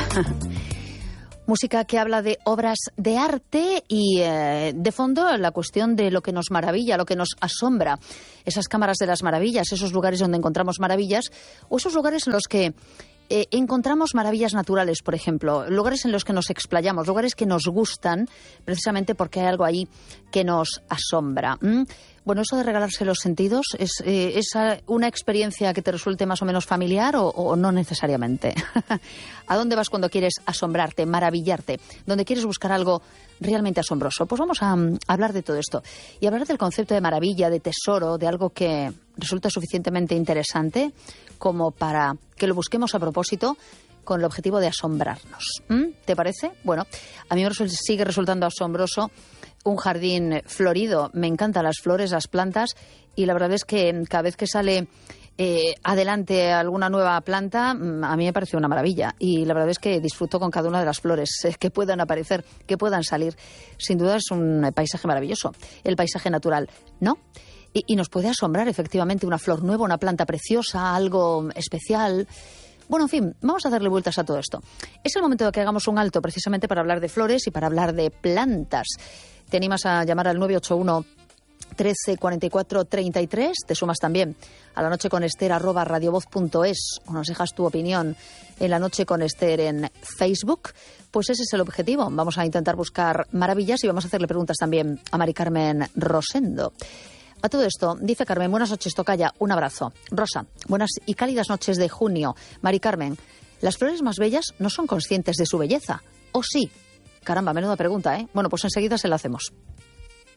Música que habla de obras de arte y de fondo la cuestión de lo que nos maravilla, lo que nos asombra. Esas cámaras de las maravillas, esos lugares donde encontramos maravillas o esos lugares en los que encontramos maravillas naturales, por ejemplo, lugares en los que nos explayamos, lugares que nos gustan precisamente porque hay algo ahí que nos asombra. Bueno, eso de regalarse los sentidos, ¿es una experiencia que te resulte más o menos familiar o no necesariamente? ¿A dónde vas cuando quieres asombrarte, maravillarte? ¿Dónde quieres buscar algo realmente asombroso? Pues vamos a hablar de todo esto y hablar del concepto de maravilla, de tesoro, de algo que resulta suficientemente interesante como para que lo busquemos a propósito con el objetivo de asombrarnos. ¿Te parece? Bueno, a mí me sigue resultando asombroso un jardín florido. Me encantan las flores, las plantas y la verdad es que cada vez que sale adelante alguna nueva planta, a mí me parece una maravilla y la verdad es que disfruto con cada una de las flores que puedan aparecer, que puedan salir. Sin duda es un paisaje maravilloso, el paisaje natural, ¿no? Y nos puede asombrar efectivamente una flor nueva, una planta preciosa, algo especial. Bueno, en fin, vamos a darle vueltas a todo esto. Es el momento de que hagamos un alto precisamente para hablar de flores y para hablar de plantas. Te animas a llamar al 981 13 44 33, te sumas también a La Noche con Esther @radiovoz.es o nos dejas tu opinión en La Noche con Esther en Facebook. Pues ese es el objetivo. Vamos a intentar buscar maravillas y vamos a hacerle preguntas también a Mari Carmen Rosendo. A todo esto, dice Carmen, buenas noches, tocaya, un abrazo. Rosa, buenas y cálidas noches de junio. Mari Carmen, ¿las flores más bellas no son conscientes de su belleza? ¿O sí? Caramba, menuda pregunta, ¿eh? Bueno, pues enseguida se la hacemos.